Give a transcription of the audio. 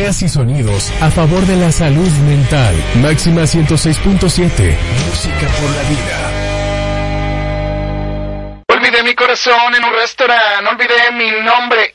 Ideas y sonidos a favor de la salud mental. Máxima 106.7. Música por la vida. Olvidé mi corazón en un restaurante, olvidé mi nombre